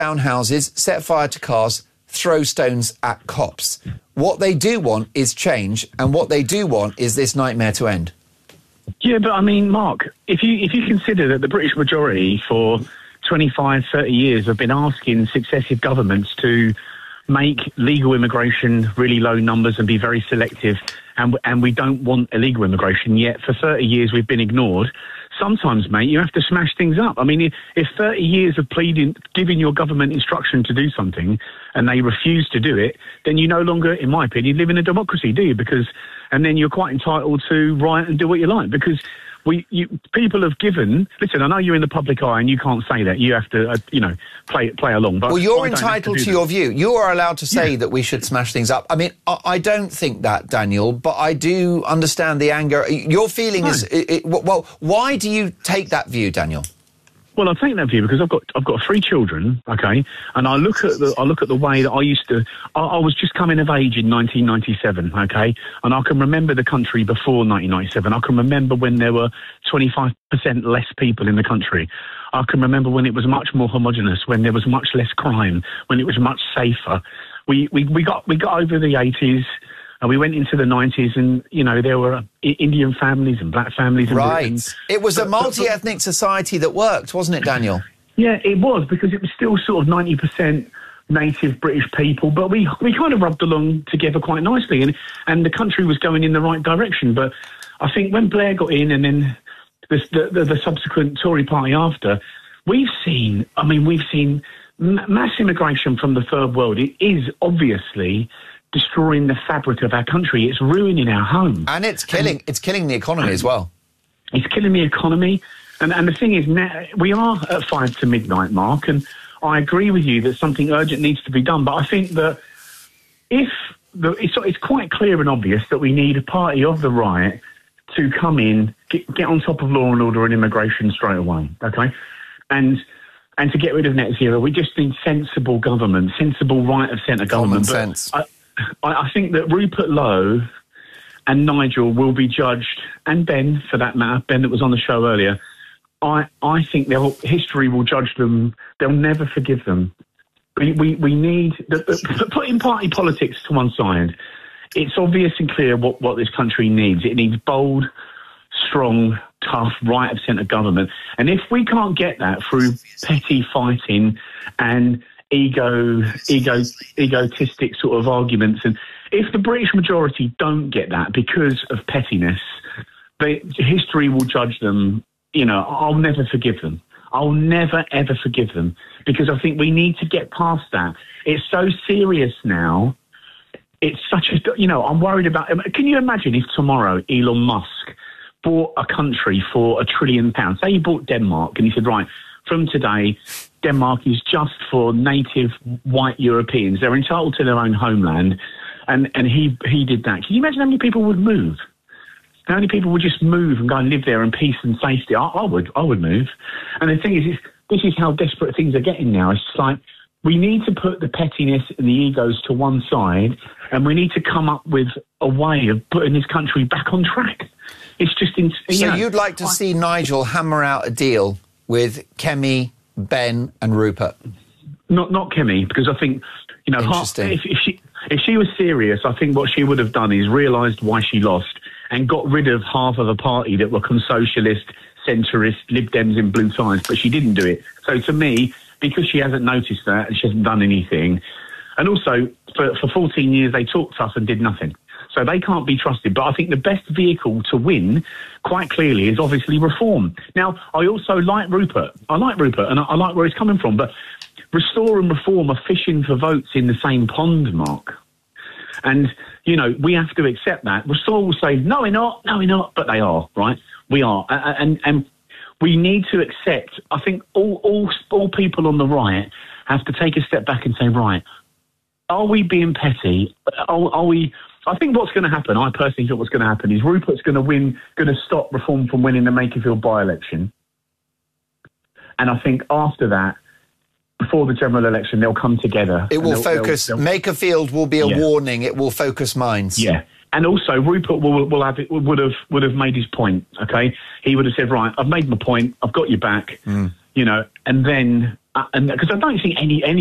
down houses, set fire to cars, throw stones at cops. What they do want is change, and what they do want is this nightmare to end. Yeah, but I mean, Mark, if you consider that the British majority for 25, 30 years have been asking successive governments to make legal immigration really low numbers and be very selective, and we don't want illegal immigration, yet for 30 years we've been ignored. Sometimes, mate, you have to smash things up. I mean, if 30 years of giving your government instruction to do something and they refuse to do it, then you no longer, in my opinion, live in a democracy, do you? And then you're quite entitled to riot and do what you like, because people have given. Listen, I know you're in the public eye and you can't say that. You have to, play along. But well, you're entitled to your view. You are allowed to say that we should smash things up. I mean, I don't think that, Daniel, but I do understand the anger. Your feeling is, well, why do you take that view, Daniel? Well, I take that view because I've got 3 children, okay, and I look at the way that I used to. I was just coming of age in 1997, okay, and I can remember the country before 1997. I can remember when there were 25% less people in the country. I can remember when it was much more homogenous, when there was much less crime, when it was much safer. We got over the 80s. And we went into the 90s and, there were Indian families and black families. Right. It was a multi-ethnic society that worked, wasn't it, Daniel? Yeah, it was, because it was still sort of 90% native British people. But we kind of rubbed along together quite nicely. And the country was going in the right direction. But I think when Blair got in and then the subsequent Tory party after, we've seen mass immigration from the third world. It is obviously destroying the fabric of our country. It's ruining our home. And it's killing the economy as well. It's killing the economy. And the thing is, now, we are at 5 to midnight, Mark, and I agree with you that something urgent needs to be done. But I think that it's quite clear and obvious that we need a party of the right to come in, get on top of law and order and immigration straight away, okay? And to get rid of net zero, we just need sensible government, sensible right-of-centre government. Common sense. I think that Rupert Lowe and Nigel will be judged, and Ben, for that matter, Ben that was on the show earlier. I think history will judge them. They'll never forgive them. We need putting party politics to one side. It's obvious and clear what this country needs. It needs bold, strong, tough, right-of-centre government. And if we can't get that through petty fighting and egotistic sort of arguments, and if the British majority don't get that because of pettiness, history will judge them. I'll never forgive them. I'll never, ever forgive them, because I think we need to get past that. It's so serious now. It's such a, I'm worried about, can you imagine if tomorrow Elon Musk bought a country for £1 trillion? Say he bought Denmark and he said, right, from today, Denmark is just for native white Europeans. They're entitled to their own homeland. And he did that. Can you imagine how many people would move? How many people would just move and go and live there in peace and safety? I would move. And the thing is, this is how desperate things are getting now. It's like, we need to put the pettiness and the egos to one side, and we need to come up with a way of putting this country back on track. It's just... So you'd like to see Nigel hammer out a deal with Kemi, Ben and Rupert? Not Kemi, because I think, Interesting. If she was serious, I think what she would have done is realised why she lost and got rid of half of a party that were socialist, centrist, Lib Dems in blue ties, but she didn't do it. So to me, because she hasn't noticed that and she hasn't done anything, and also for 14 years they talked tough and did nothing. So they can't be trusted. But I think the best vehicle to win, quite clearly, is obviously reform. Now, I also like Rupert. I like Rupert, and I like where he's coming from. But Restore and Reform are fishing for votes in the same pond, Mark. And, we have to accept that. Restore will say, no, we're not, but they are, right? We are. And we need to accept, I think all people on the right have to take a step back and say, right, are we being petty? Are we... I think what's going to happen, I personally think what's going to happen is Rupert's going to stop Reform from winning the Makerfield by-election. And I think after that, before the general election, they'll come together. It will focus. Makerfield will be a warning. It will focus minds. Yeah. And also, Rupert would have made his point, okay? He would have said, right, I've made my point. I've got you back, and then and because I don't think any